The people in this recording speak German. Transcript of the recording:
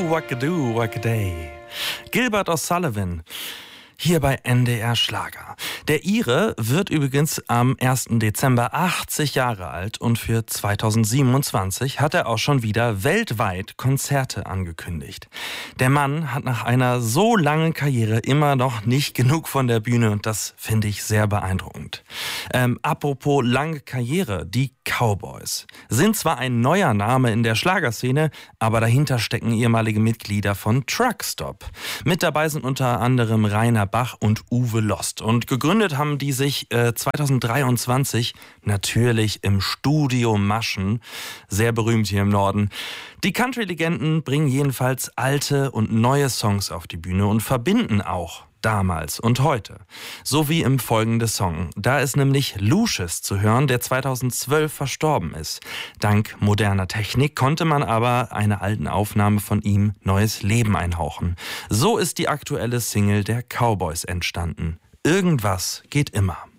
Wackadoo, Wackaday. Gilbert O'Sullivan. Hier bei NDR Schlager. Der Ire wird übrigens am 1. Dezember 80 Jahre alt und für 2027 hat er auch schon wieder weltweit Konzerte angekündigt. Der Mann hat nach einer so langen Karriere immer noch nicht genug von der Bühne und das finde ich sehr beeindruckend. Apropos lange Karriere, die Cowboys sind zwar ein neuer Name in der Schlagerszene, aber dahinter stecken ehemalige Mitglieder von Truckstop. Mit dabei sind unter anderem Rainer Bach und Uwe Lost. Und gegründet haben die sich 2023 natürlich im Studio Maschen, sehr berühmt hier im Norden. Die Country-Legenden bringen jedenfalls alte und neue Songs auf die Bühne und verbinden auch damals und heute. So wie im folgenden Song. Da ist nämlich Lucius zu hören, der 2012 verstorben ist. Dank moderner Technik konnte man aber einer alten Aufnahme von ihm neues Leben einhauchen. So ist die aktuelle Single der Cowboys entstanden. Irgendwas geht immer.